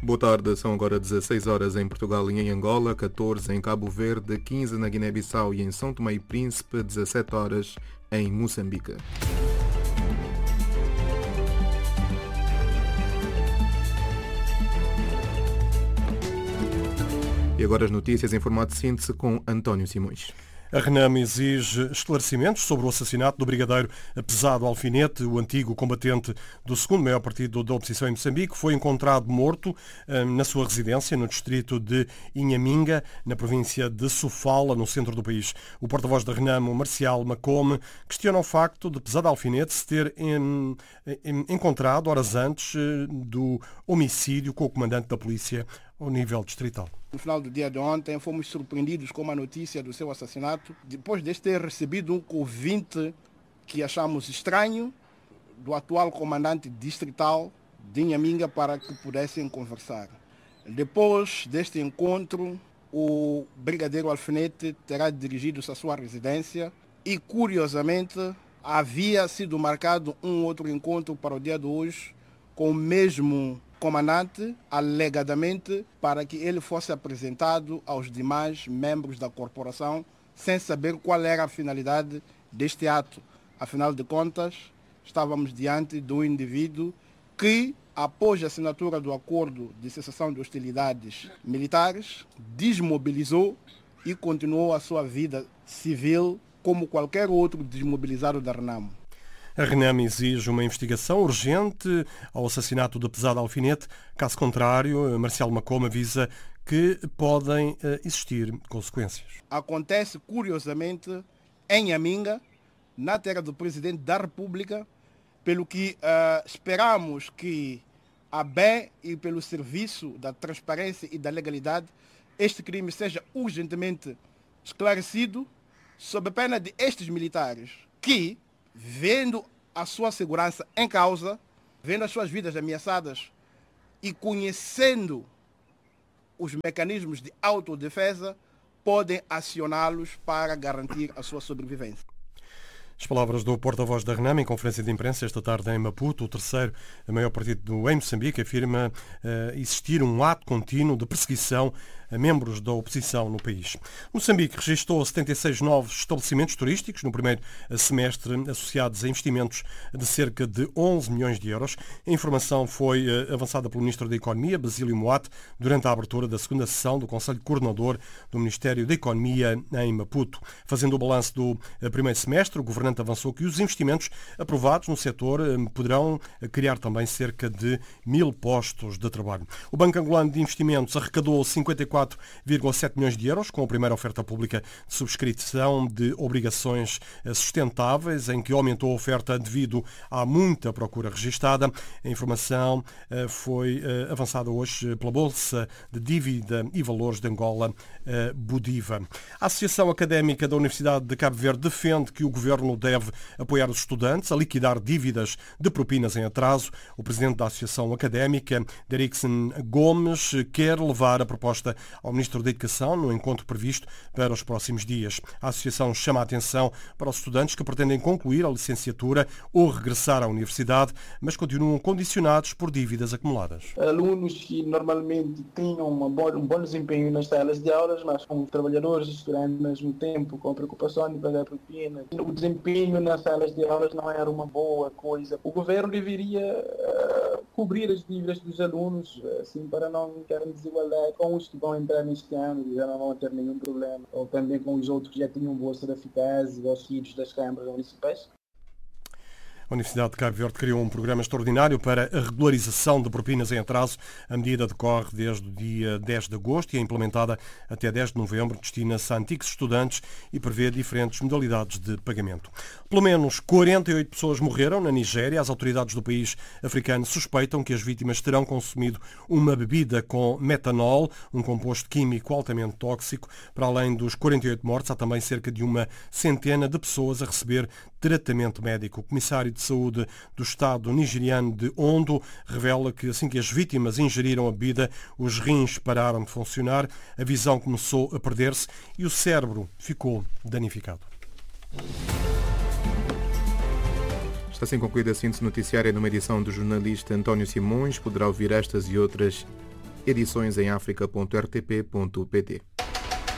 Boa tarde, são agora 16 horas em Portugal e em Angola, 14 em Cabo Verde, 15 na Guiné-Bissau e em São Tomé e Príncipe, 17 horas em Moçambique. E agora as notícias em formato de síntese com António Simões. A RENAM exige esclarecimentos sobre o assassinato do brigadeiro Pesado Alfinete, o antigo combatente do segundo maior partido da oposição em Moçambique. Foi encontrado morto na sua residência, no distrito de Inhaminga, na província de Sofala, no centro do país. O porta-voz da RENAM, Marcial Macome, questiona o facto de Pesado Alfinete se ter encontrado horas antes do homicídio com o comandante da polícia ao nível distrital. No final do dia de ontem, fomos surpreendidos com a notícia do seu assassinato, depois de ter recebido um convite que achamos estranho do atual comandante distrital de Inhaminga para que pudessem conversar. Depois deste encontro, o brigadeiro Alfinete terá dirigido-se à sua residência e, curiosamente, havia sido marcado um outro encontro para o dia de hoje com o mesmo comandante, alegadamente para que ele fosse apresentado aos demais membros da corporação, sem saber qual era a finalidade deste ato. Afinal de contas, estávamos diante de um indivíduo que, após a assinatura do acordo de cessação de hostilidades militares, desmobilizou e continuou a sua vida civil como qualquer outro desmobilizado da RENAM. A RENAM exige uma investigação urgente ao assassinato de Pesado Alfinete. Caso contrário, Marcial Macome avisa que podem existir consequências. Acontece, curiosamente, em Inhaminga, na terra do Presidente da República, pelo que esperamos que, a bem e pelo serviço da transparência e da legalidade, este crime seja urgentemente esclarecido, sob pena de estes militares que, vendo a sua segurança em causa, vendo as suas vidas ameaçadas e conhecendo os mecanismos de autodefesa, podem acioná-los para garantir a sua sobrevivência. As palavras do porta-voz da RENAM em conferência de imprensa esta tarde em Maputo. O terceiro maior partido em Moçambique afirma existir um ato contínuo de perseguição a membros da oposição no país. Moçambique registrou 76 novos estabelecimentos turísticos no primeiro semestre, associados a investimentos de cerca de 11 milhões de euros. A informação foi avançada pelo Ministro da Economia, Basílio Moate, durante a abertura da segunda sessão do Conselho Coordenador do Ministério da Economia em Maputo. Fazendo o balanço do primeiro semestre, o governante avançou que os investimentos aprovados no setor poderão criar também cerca de 1.000 postos de trabalho. O Banco Angolano de Investimentos arrecadou 54,7 milhões de euros com a primeira oferta pública de subscrição de obrigações sustentáveis, em que aumentou a oferta devido à muita procura registada. A informação foi avançada hoje pela Bolsa de Dívida e Valores de Angola, Budiva. A Associação Académica da Universidade de Cabo Verde defende que o governo deve apoiar os estudantes a liquidar dívidas de propinas em atraso. O presidente da Associação Académica, Derrickson Gomes, quer levar a proposta ao Ministro da Educação no encontro previsto para os próximos dias. A Associação chama a atenção para os estudantes que pretendem concluir a licenciatura ou regressar à universidade, mas continuam condicionados por dívidas acumuladas. Alunos que normalmente tinham um bom desempenho nas salas de aulas, mas como trabalhadores estudantes ao mesmo tempo, com a preocupação de pagar propina, o desempenho nas salas de aulas não era uma boa coisa. O governo deveria cobrir as dívidas dos alunos, assim, para não ter desigualdade com os que vão entrar neste ano e já não vão ter nenhum problema, ou também com os outros que já tinham bolsa de eficácia e auxílios das câmaras municipais. A Universidade de Cabo Verde criou um programa extraordinário para a regularização de propinas em atraso. A medida decorre desde o dia 10 de agosto e é implementada até 10 de novembro. Destina-se a antigos estudantes e prevê diferentes modalidades de pagamento. Pelo menos 48 pessoas morreram na Nigéria. As autoridades do país africano suspeitam que as vítimas terão consumido uma bebida com metanol, um composto químico altamente tóxico. Para além dos 48 mortos, há também cerca de uma centena de pessoas a receber tratamento médico. O comissário de Saúde do Estado nigeriano de Ondo revela que assim que as vítimas ingeriram a bebida, os rins pararam de funcionar, a visão começou a perder-se e o cérebro ficou danificado. Está assim concluída a síntese noticiária numa edição do jornalista António Simões. Poderá ouvir estas e outras edições em africa.rtp.pt.